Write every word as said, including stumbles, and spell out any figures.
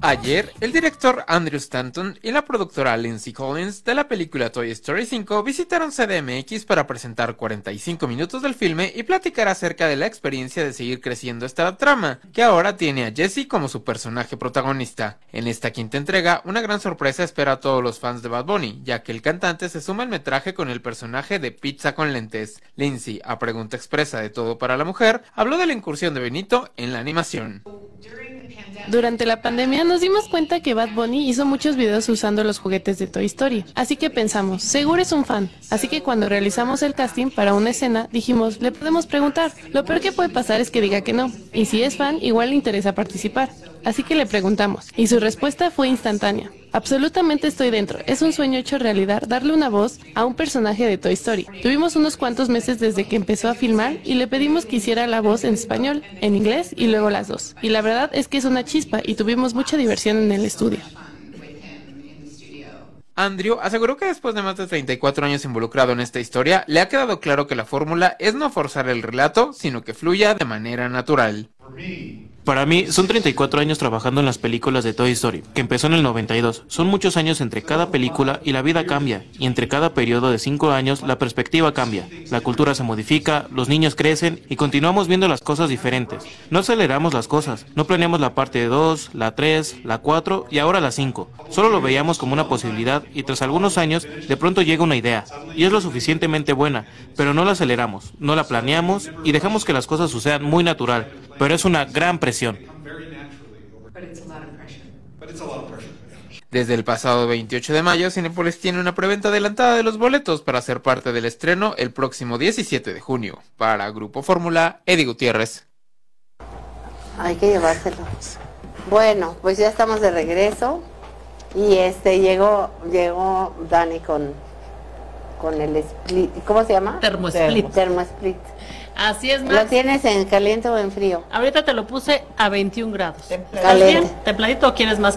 Ayer, el director Andrew Stanton y la productora Lindsay Collins de la película Toy Story cinco visitaron C D M X para presentar cuarenta y cinco minutos del filme y platicar acerca de la experiencia de seguir creciendo esta trama, que ahora tiene a Jessie como su personaje protagonista. En esta quinta entrega, una gran sorpresa espera a todos los fans de Bad Bunny, ya que el cantante se suma al metraje con el personaje de Pizza con Lentes. Lindsay, a pregunta expresa de Todo para la Mujer, habló de la incursión de Benito en la animación. Durante la pandemia nos dimos cuenta que Bad Bunny hizo muchos videos usando los juguetes de Toy Story, así que pensamos, seguro es un fan, así que cuando realizamos el casting para una escena, dijimos, le podemos preguntar, lo peor que puede pasar es que diga que no, y si es fan, igual le interesa participar, así que le preguntamos, y su respuesta fue instantánea. Absolutamente estoy dentro, es un sueño hecho realidad darle una voz a un personaje de Toy Story. Tuvimos unos cuantos meses desde que empezó a filmar y le pedimos que hiciera la voz en español, en inglés y luego las dos. Y la verdad es que es una chispa y tuvimos mucha diversión en el estudio. Andrew aseguró que después de más de treinta y cuatro años involucrado en esta historia, le ha quedado claro que la fórmula es no forzar el relato, sino que fluya de manera natural. Para mí, son treinta y cuatro años trabajando en las películas de Toy Story, que empezó en el noventa y dos. Son muchos años entre cada película y la vida cambia, y entre cada periodo de cinco años la perspectiva cambia, la cultura se modifica, los niños crecen y continuamos viendo las cosas diferentes. No aceleramos las cosas, no planeamos la parte dos, la tres, la cuatro y ahora la cinco. Solo lo veíamos como una posibilidad y tras algunos años de pronto llega una idea, y es lo suficientemente buena, pero no la aceleramos, no la planeamos y dejamos que las cosas sucedan muy natural, pero es una gran presión. Desde el pasado veintiocho de mayo, Cinépolis tiene una preventa adelantada de los boletos para ser parte del estreno el próximo diecisiete de junio. Para Grupo Fórmula, Eddie Gutiérrez. Hay que llevárselo. Bueno, pues ya estamos de regreso y este llegó llegó Dani con con el split, ¿cómo se llama? Termosplit. Termosplit. Así es, Max. ¿Lo tienes en caliente o en frío? Ahorita te lo puse a veintiún grados. Caliente. ¿Templadito o quieres más